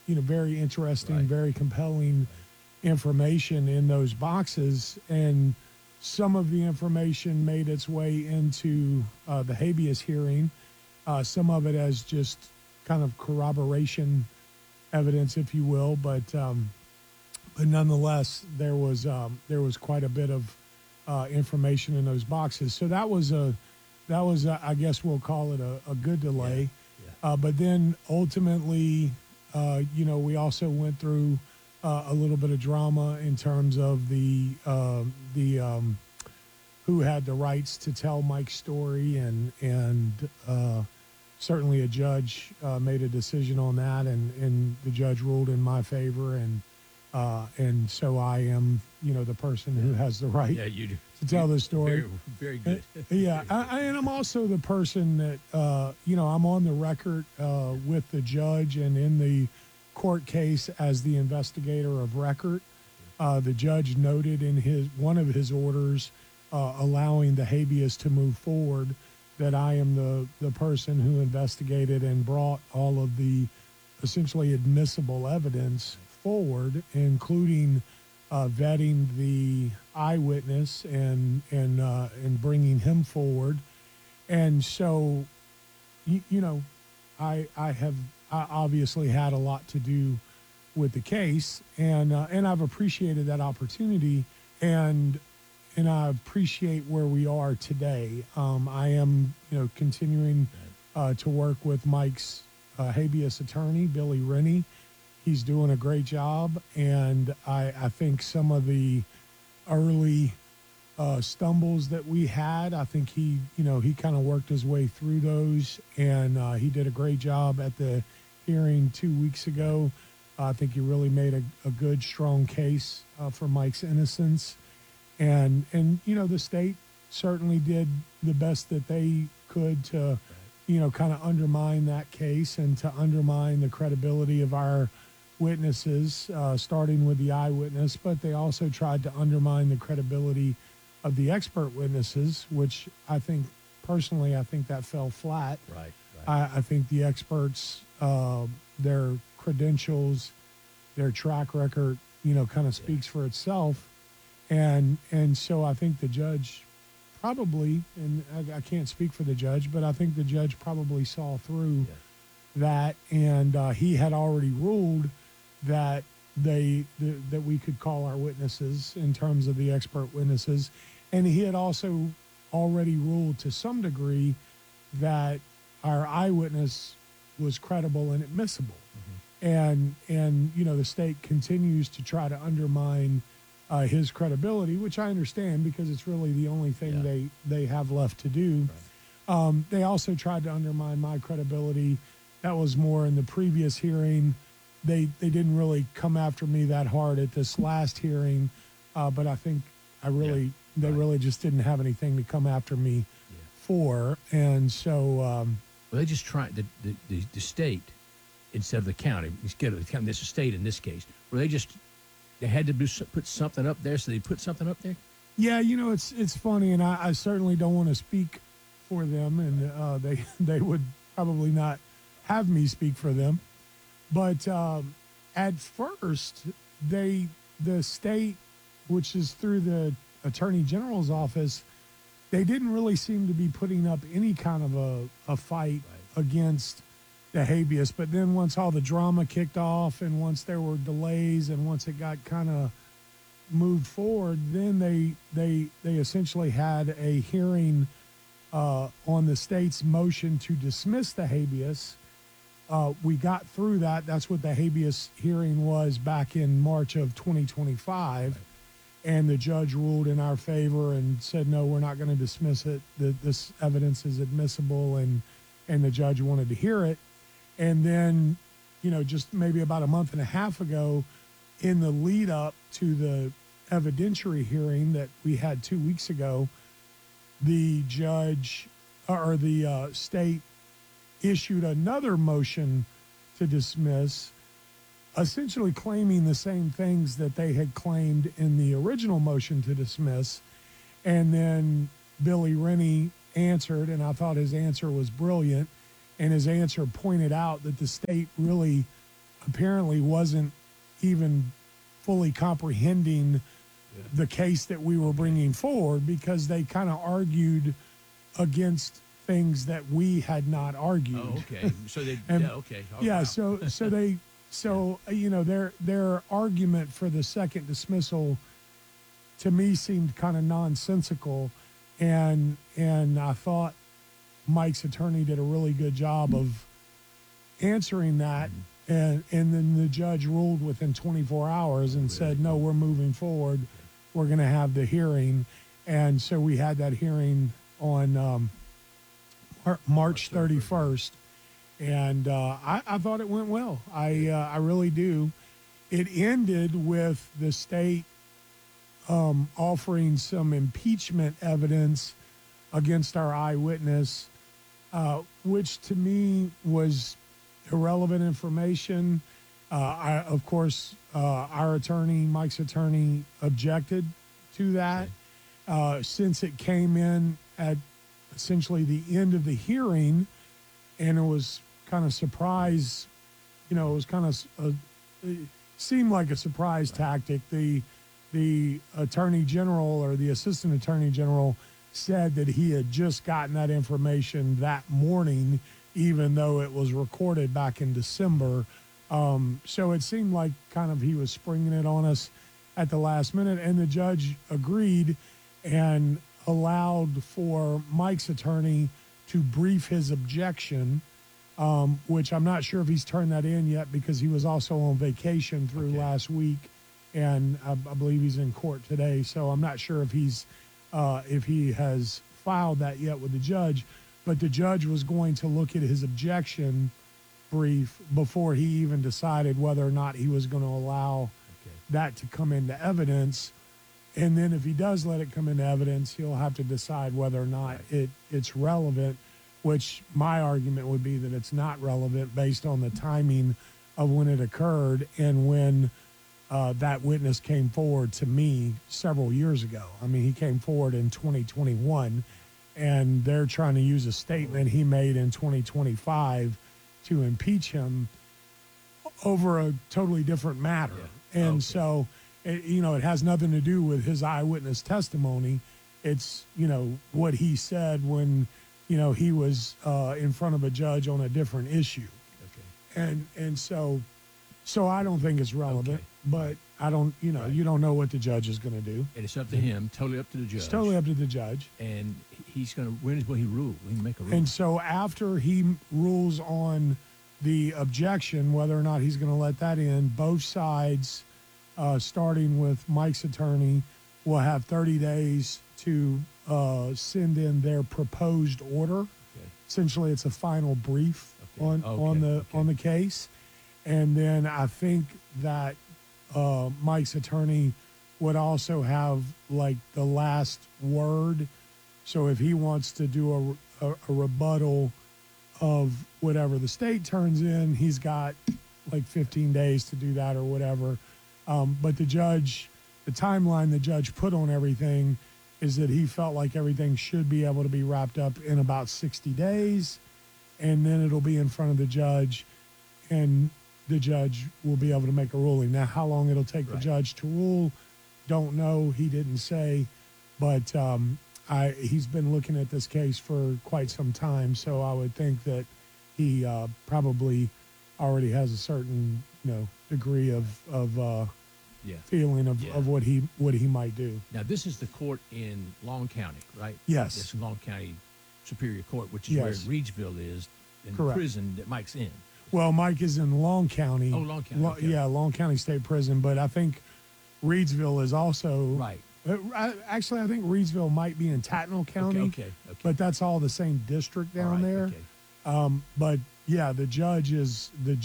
very interesting, Right. very compelling information in those boxes. And some of the information made its way into the habeas hearing, some of it as just kind of corroboration evidence, if you will. But nonetheless, there was quite a bit of information in those boxes. So I guess we'll call it a good delay. But then ultimately, we also went through a little bit of drama in terms of the who had the rights to tell Mike's story, and certainly a judge made a decision on that, and the judge ruled in my favor, and so I am the person who has the right Yeah, you do. to tell the story. Very, very good. Yeah, and I'm also the person that I'm on the record with the judge and in the court case as the investigator of record. The judge noted in one of his orders allowing the habeas to move forward that I am the person who investigated and brought all of the essentially admissible evidence forward, including vetting the eyewitness and bringing him forward. And so, I obviously had a lot to do with the case, and I've appreciated that opportunity, and I appreciate where we are today. I am continuing to work with Mike's habeas attorney, Billy Rennie. He's doing a great job, and I think some of the early stumbles that we had, I think he kind of worked his way through those, and he did a great job at the hearing 2 weeks ago. I think he really made a good, strong case for Mike's innocence, and the state certainly did the best that they could to kind of undermine that case and to undermine the credibility of our witnesses, starting with the eyewitness, but they also tried to undermine the credibility of the expert witnesses, which I think that fell flat. Right. I think the experts, their credentials, their track record, kind of speaks for itself. And so I think the judge probably, and I can't speak for the judge, but I think the judge probably saw through that, and he had already ruled that that we could call our witnesses in terms of the expert witnesses, and he had also already ruled to some degree that our eyewitness was credible and admissible. And the state continues to try to undermine his credibility, which I understand because it's really the only thing they have left to do. They also tried to undermine my credibility. That was more in the previous hearing. They didn't really come after me that hard at this last hearing, but I think they really just didn't have anything to come after me for, and so. Well, they just tried the state instead of the county. Instead of the county, this state in this case, where they had to put something up there, so they put something up there. Yeah, it's funny, and I certainly don't want to speak for them, and they would probably not have me speak for them. But at first, the state, which is through the Attorney General's office, they didn't really seem to be putting up any kind of a fight against the habeas. But then once all the drama kicked off, and once there were delays, and once it got kind of moved forward, then they essentially had a hearing on the state's motion to dismiss the habeas. We got through that. That's what the habeas hearing was back in March of 2025. And the judge ruled in our favor and said, no, we're not going to dismiss it. This evidence is admissible, and the judge wanted to hear it. And then, just maybe about a month and a half ago, in the lead up to the evidentiary hearing that we had 2 weeks ago, the judge or the state issued another motion to dismiss, essentially claiming the same things that they had claimed in the original motion to dismiss. And then Billy Rennie answered, and I thought his answer was brilliant. And his answer pointed out that the state really apparently wasn't even fully comprehending the case that we were bringing forward, because they kind of argued against things that we had not argued. Oh, okay. So they, And- yeah, okay. Oh, Yeah, wow. so you know, their argument for the second dismissal to me seemed kind of nonsensical, and I thought Mike's attorney did a really good job of answering that, and then the judge ruled within 24 hours and said, no, we're moving forward. We're going to have the hearing, and so we had that hearing on March 31st. And I thought it went well. I really do. It ended with the state offering some impeachment evidence against our eyewitness, which to me was irrelevant information. Of course, our attorney, Mike's attorney, objected to that. Since it came in at essentially the end of the hearing, and it was kind of surprise, you know, it was kind of it seemed like a surprise tactic. The attorney general, or the assistant attorney general, said that he had just gotten that information that morning, even though it was recorded back in December. So it seemed like kind of he was springing it on us at the last minute, and the judge agreed and allowed for Mike's attorney to brief his objection, which I'm not sure if he's turned that in yet, because he was also on vacation through last week, and I believe he's in court today. So I'm not sure if he has filed that yet with the judge. But the judge was going to look at his objection brief before he even decided whether or not he was going to allow that to come into evidence. And then if he does let it come into evidence, he'll have to decide whether or not it's relevant, which my argument would be that it's not relevant based on the timing of when it occurred and when that witness came forward to me several years ago. I mean, he came forward in 2021, and they're trying to use a statement he made in 2025 to impeach him over a totally different matter. And so, you know, it has nothing to do with his eyewitness testimony. It's, you know, what he said when, you know, he was in front of a judge on a different issue. And so I don't think it's relevant, but I don't, you know, you don't know what the judge is going to do. And it's up to him, totally up to the judge. It's totally up to the judge. And he's going to, when will he rule? He can make a rule. And so after he rules on the objection, whether or not he's going to let that in, both sides, starting with Mike's attorney, will have 30 days to send in their proposed order. Essentially, it's a final brief on the case. And then I think that Mike's attorney would also have like the last word. So if he wants to do a rebuttal of whatever the state turns in, he's got like 15 days to do that or whatever. But the judge, the timeline the judge put on everything is that he felt like everything should be able to be wrapped up in about 60 days. And then it'll be in front of the judge, and the judge will be able to make a ruling. Now, how long it'll take the judge to rule, don't know. He didn't say, but he's been looking at this case for quite some time, so I would think that he probably already has a certain, you know, degree of feeling of what he might do. Now, this is the court in Long County, right? Yes. This is Long County Superior Court, which is where Reedsville is, and the prison that Mike's in. Well, Mike is in Long County. Oh, Long County. Okay. Yeah, Long County State Prison. But I think Reedsville is also right. Actually, I think Reedsville might be in Tattnall County. Okay. But that's all the same district down there. Okay. But yeah, the judge is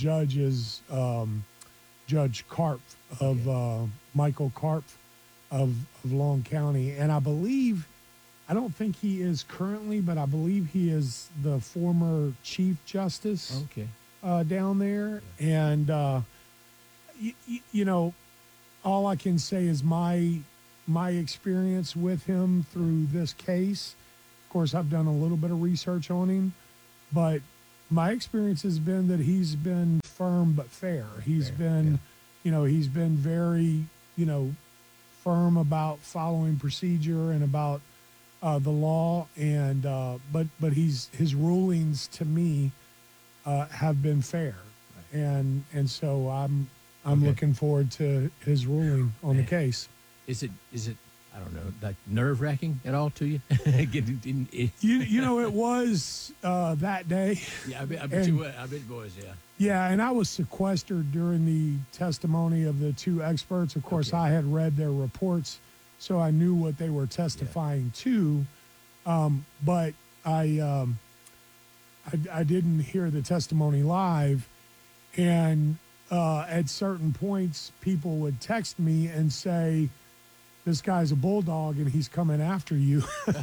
Judge Karpf of Michael Karpf of Long County, and I don't think he is currently, but I believe he is the former Chief Justice. Okay. Down there, and you know, all I can say is my experience with him through this case. Of course, I've done a little bit of research on him, but my experience has been that he's been firm but fair. He's Fair, been, he's been very, firm about following procedure and about the law. And but his rulings to me have been fair, and so I'm Okay. looking forward to his ruling on the case. Is it I don't know, like nerve wracking at all to you? It was that day. Yeah, I bet And- you would. I bet it was. Yeah. Yeah, and I was sequestered during the testimony of the two experts. Of course, Okay. I had read their reports, so I knew what they were testifying to. But I didn't hear the testimony live, and at certain points, people would text me and say, "This guy's a bulldog, and he's coming after you."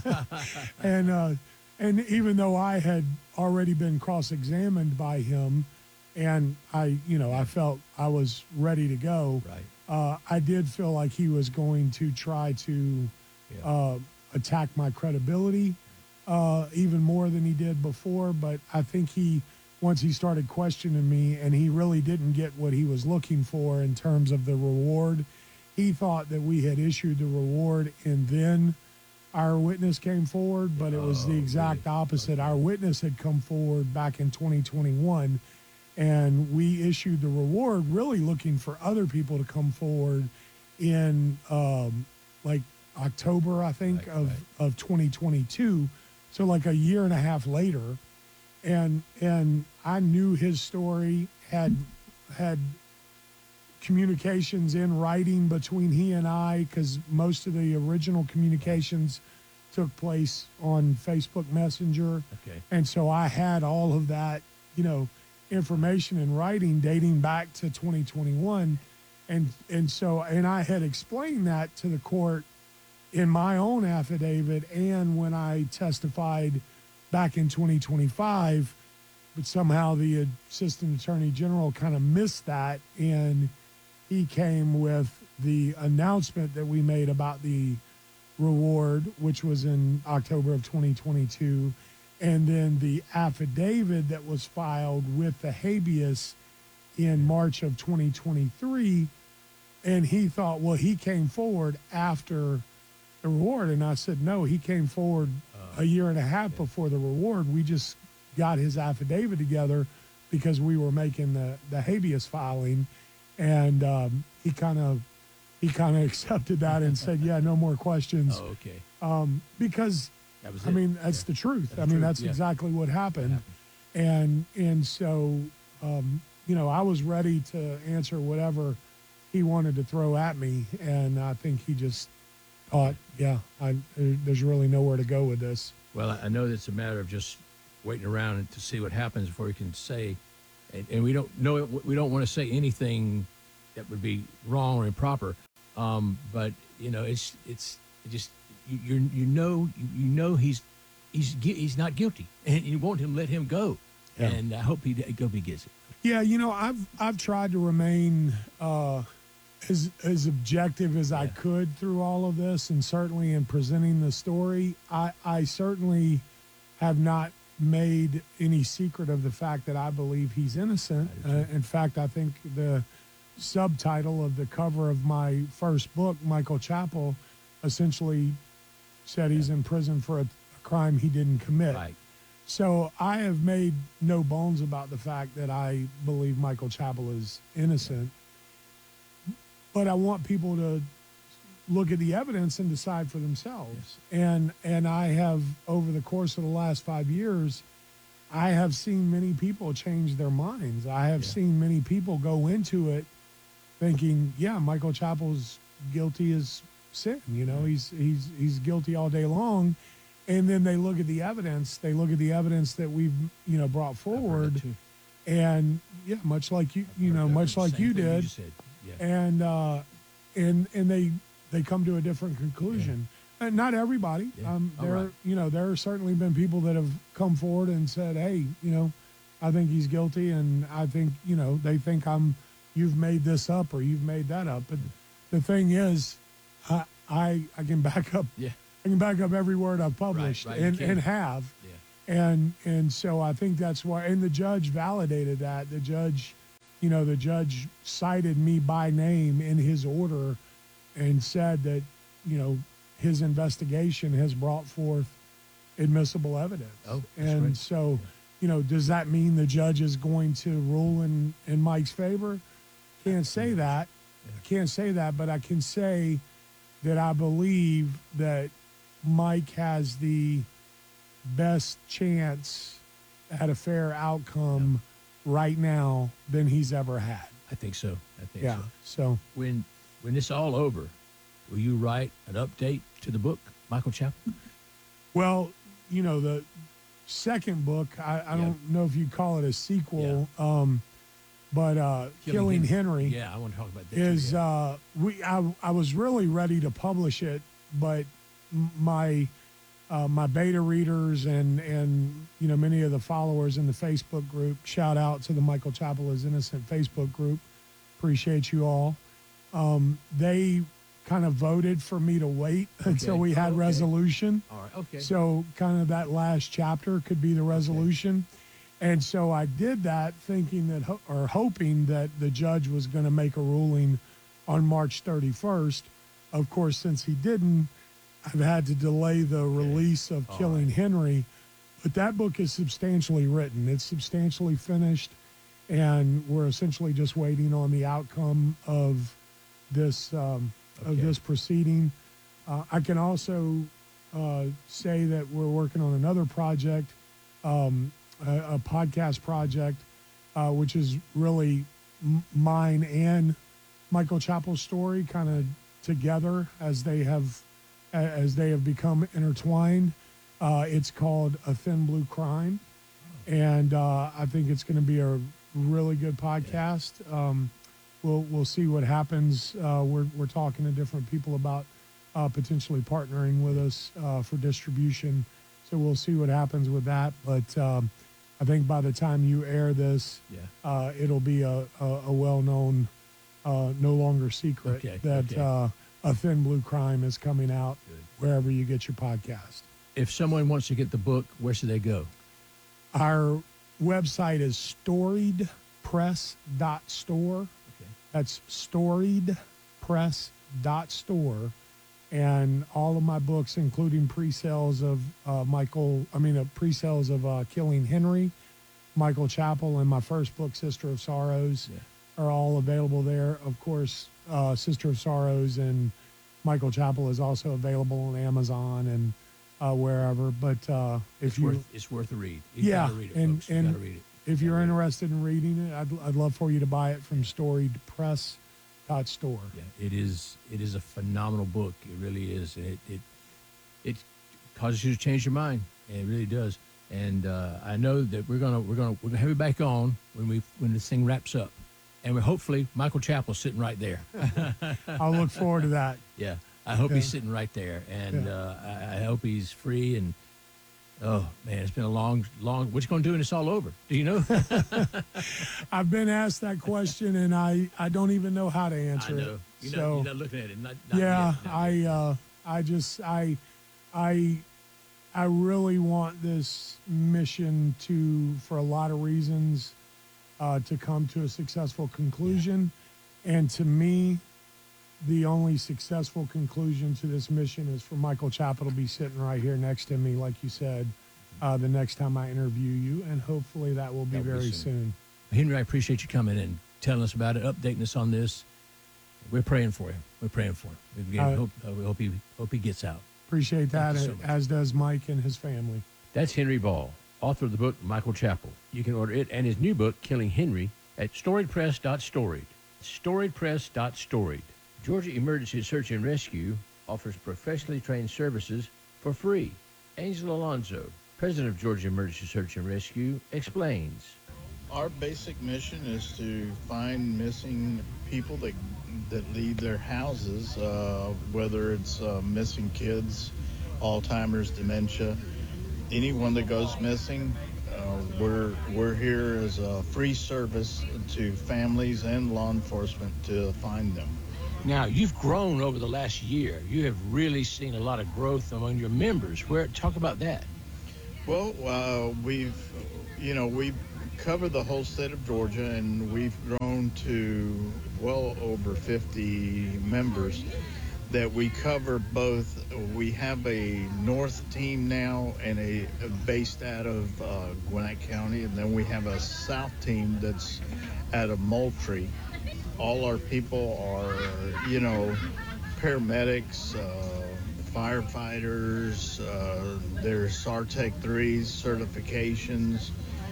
And even though I had already been cross-examined by him, and I felt I was ready to go. Right. I did feel like he was going to try to attack my credibility even more than he did before. But I think once he started questioning me and he really didn't get what he was looking for in terms of the reward, he thought that we had issued the reward and then our witness came forward, but it was the exact opposite. Our witness had come forward back in 2021, and we issued the reward really looking for other people to come forward in like October, I think, of 2022. So like a year and a half later. And I knew his story, had communications in writing between he and I, because most of the original communications took place on Facebook Messenger. Okay. And so I had all of that, information in writing dating back to 2021. And I had explained that to the court in my own affidavit and when I testified back in 2025, but somehow the assistant attorney general kind of missed that, and he came with the announcement that we made about the reward, which was in October of 2022, and then the affidavit that was filed with the habeas in March of 2023. And he thought, well, he came forward after the reward. And I said, no, he came forward a year and a half before the reward. We just got his affidavit together because we were making the habeas filing. And he kind of accepted that and said, yeah, no more questions. Oh, okay. Because, That was I it. mean, that's Yeah. the truth. That's I mean, true. that's Yeah. exactly what happened. And so, I was ready to answer whatever he wanted to throw at me. And I think he just thought, there's really nowhere to go with this. Well, I know it's a matter of just waiting around to see what happens before you can say, and we don't know. We don't want to say anything that would be wrong or improper. But it's just you know he's not guilty, and you want him to let him go. Yeah. And I hope he gets it. Yeah, I've tried to remain as objective as I could through all of this, and certainly in presenting the story, I certainly have not made any secret of the fact that I believe he's innocent. In fact, I think the subtitle of the cover of my first book, Michael Chappell, essentially said he's in prison for a crime he didn't commit. Right. So I have made no bones about the fact that I believe Michael Chappell is innocent. But I want people to look at the evidence and decide for themselves. And I have, over the course of the last 5 years, I have seen many people change their minds. I have seen many people go into it thinking, yeah, Michael Chappell's guilty as sin. He's guilty all day long. And then they look at the evidence. They look at the evidence that we've, brought forward. And yeah, much like you did. Yeah. And they come to a different conclusion. And not everybody. Yeah. There are certainly been people that have come forward and said, hey, I think he's guilty, and I think, they think you've made this up or you've made that up. But the thing is, I can back up. Yeah. I can back up every word I've published Right, you and can. have. Yeah. And so I think that's why, and the judge validated that. The judge cited me by name in his order and said that, his investigation has brought forth admissible evidence. Oh, that's and great. so, does that mean the judge is going to rule in Mike's favor? Can't say that. I can't say that, but I can say that I believe that Mike has the best chance at a fair outcome right now than he's ever had. I think so. Yeah. So When this all over, will you write an update to the book, Michael Chappell? well, the second book, I don't know if you call it a sequel, but Killing Henry. Yeah, I want to talk about that. Is too, I was really ready to publish it, but my beta readers and many of the followers in the Facebook group, shout out to the Michael Chappell is Innocent Facebook group, appreciate you all. They kind of voted for me to wait until we had resolution. All right, okay. So kind of that last chapter could be the resolution. And so I did that thinking that, or hoping that the judge was going to make a ruling on March 31st. Of course, since he didn't, I've had to delay the release of Killing Henry. But that book is substantially written. It's substantially finished. And we're essentially just waiting on the outcome of this this proceeding. I can also say that we're working on another project, a podcast project, which is really mine and Michael Chappell's story kind of together as they have become intertwined. It's called A Thin Blue Crime, and I think it's going to be a really good podcast. We'll see what happens. We're talking to different people about potentially partnering with us for distribution. So we'll see what happens with that. But I think by the time you air this, it'll be a well-known, no longer secret that A Thin Blue Crime is coming out wherever you get your podcast. If someone wants to get the book, where should they go? Our website is storiedpress.store. That's storiedpress.store. And all of my books, including pre-sales of pre-sales of Killing Henry, Michael Chappell, and my first book, Sister of Sorrows, are all available there. Of course, Sister of Sorrows and Michael Chappell is also available on Amazon and wherever. But it's worth a read. You gotta read it, folks. You gotta read it. If you're interested in reading it, I'd love for you to buy it from storiedpress.store. Yeah, it is a phenomenal book. It really is. It causes you to change your mind. And it really does. And I know that we're gonna have you back on when this thing wraps up, and hopefully Michael Chappell's sitting right there. I'll look forward to that. Yeah, I hope he's sitting right there, and I hope he's free. And oh man, it's been a long. What you gonna do when it's all over? Do you know? I've been asked that question, and I don't even know how to answer it. You're not looking at it. Not yeah, yet. I really want this mission for a lot of reasons, to come to a successful conclusion. And to me, the only successful conclusion to this mission is for Michael Chappell to be sitting right here next to me, like you said, the next time I interview you. And hopefully that will be very soon. Henry, I appreciate you coming and telling us about it, updating us on this. We're praying for you. We hope he gets out. Appreciate that, so as does Mike and his family. That's Henry Ball, author of the book Michael Chappell. You can order it and his new book, Killing Henry, at storiedpress.storied. Storiedpress.storied. Georgia Emergency Search and Rescue offers professionally trained services for free. Angel Alonzo, president of Georgia Emergency Search and Rescue, explains. Our basic mission is to find missing people that leave their houses, whether it's missing kids, Alzheimer's, dementia, anyone that goes missing. We're here as a free service to families and law enforcement to find them. Now, you've grown over the last year. You have really seen a lot of growth among your members. Talk about that. Well, we've covered the whole state of Georgia, and we've grown to well over 50 members that we cover both. We have a north team now and a based out of Gwinnett County, and then we have a south team that's out of Moultrie. All our people are, paramedics, firefighters, there's SARTEC 3s certifications.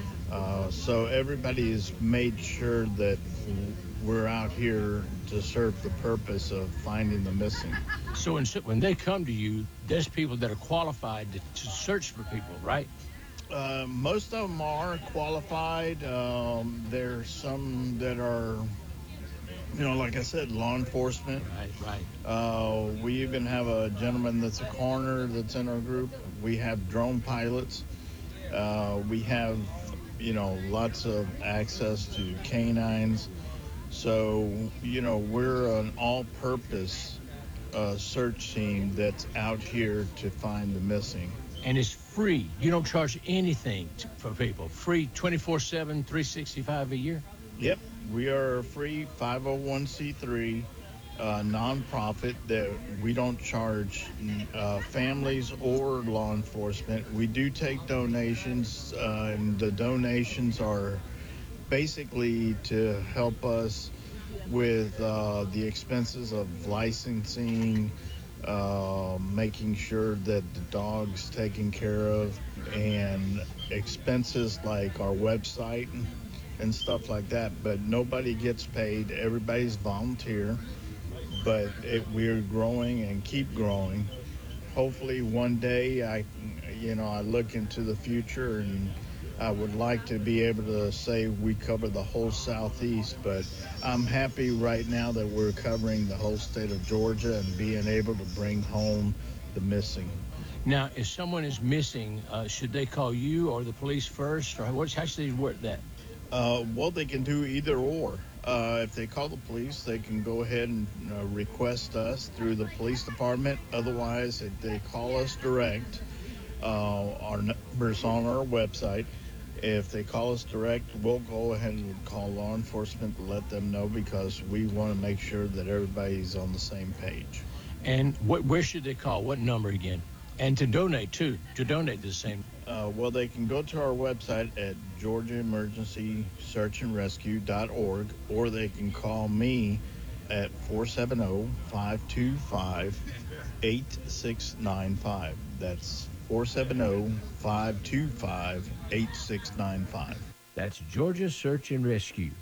So everybody has made sure that we're out here to serve the purpose of finding the missing. So when they come to you, there's people that are qualified to search for people, right? Most of them are qualified. There's some that are, like I said, law enforcement. Right. We even have a gentleman that's a coroner that's in our group. We have drone pilots. We have, lots of access to canines. So, we're an all-purpose search team that's out here to find the missing. And it's free. You don't charge anything for people. Free 24/7, 365 a year? Yep. We are a free 501c3 nonprofit that we don't charge families or law enforcement. We do take donations, and the donations are basically to help us with the expenses of licensing, making sure that the dog's taken care of, and expenses like our website and stuff like that. But nobody gets paid. Everybody's volunteer. But we're growing and keep growing. Hopefully one day I look into the future, and I would like to be able to say we cover the whole Southeast, but I'm happy right now that we're covering the whole state of Georgia and being able to bring home the missing. Now, if someone is missing, should they call you or the police first, or how should they work that? Well, they can do either or. If they call the police, they can go ahead and request us through the police department. Otherwise, if they call us direct, our number's on our website. If they call us direct, we'll go ahead and call law enforcement to let them know, because we want to make sure that everybody's on the same page. And where should they call? What number again? And to donate, too. To donate the same. Well, they can go to our website at georgiaemergencysearchandrescue.org, or they can call me at 470-525-8695. That's 470-525-8695. That's Georgia Search and Rescue.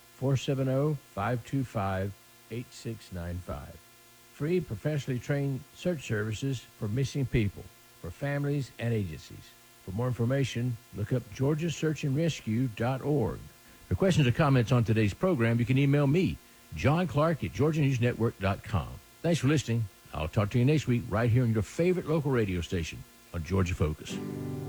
470-525-8695. Free professionally trained search services for missing people, for families and agencies. For more information, look up georgiasearchandrescue.org. For questions or comments on today's program, you can email me, John Clark at GeorgiaNewsNetwork.com. Thanks for listening. I'll talk to you next week right here on your favorite local radio station on Georgia Focus.